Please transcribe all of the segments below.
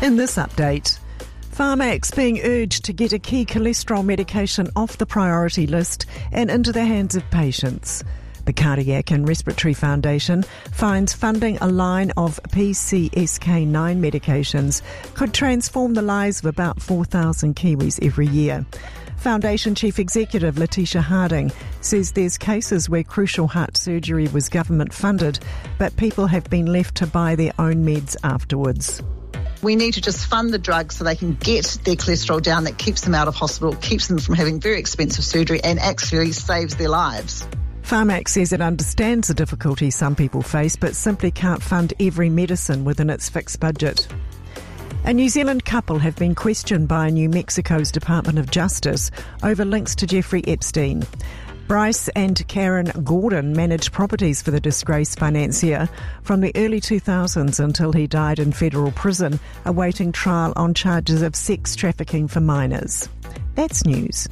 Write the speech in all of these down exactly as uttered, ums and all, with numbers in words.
In this update, Pharmax being urged to get a key cholesterol medication off the priority list and into the hands of patients. The Cardiac and Respiratory Foundation finds funding a line of P C S K nine medications could transform the lives of about four thousand Kiwis every year. Foundation Chief Executive Letitia Harding says there's cases where crucial heart surgery was government funded, but people have been left to buy their own meds afterwards. We need to just fund the drugs so they can get their cholesterol down. That keeps them out of hospital, keeps them from having very expensive surgery and actually saves their lives. Pharmax says it understands the difficulty some people face but simply can't fund every medicine within its fixed budget. A New Zealand couple have been questioned by New Mexico's Department of Justice over links to Jeffrey Epstein. Bryce and Karen Gordon managed properties for the disgraced financier from the early two thousands until he died in federal prison, awaiting trial on charges of sex trafficking for minors. That's news.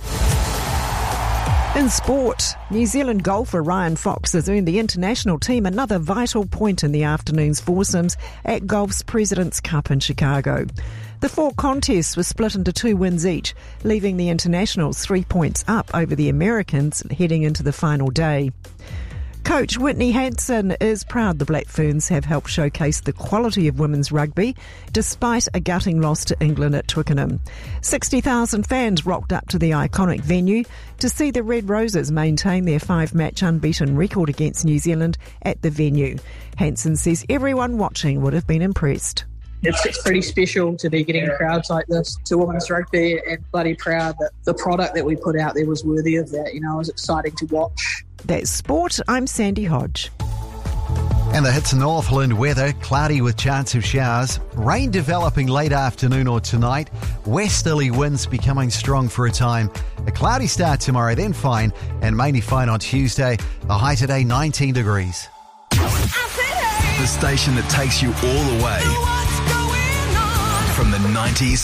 In sport, New Zealand golfer Ryan Fox has earned the international team another vital point in the afternoon's foursomes at golf's President's Cup in Chicago. The four contests were split into two wins each, leaving the internationals three points up over the Americans heading into the final day. Coach Whitney Hansen is proud the Black Ferns have helped showcase the quality of women's rugby despite a gutting loss to England at Twickenham. sixty thousand fans rocked up to the iconic venue to see the Red Roses maintain their five-match unbeaten record against New Zealand at the venue. Hansen says everyone watching would have been impressed. It's, it's pretty special to be getting crowds like this to women's rugby, and bloody proud that the product that we put out there was worthy of that. You know, it was exciting to watch. That's sport. I'm Sandy Hodge. And the hits Northland weather, cloudy with chance of showers, rain developing late afternoon or tonight, westerly winds becoming strong for a time. A cloudy start tomorrow, then fine, and mainly fine on Tuesday. The high today, nineteen degrees. The station that takes you all the way from the nineties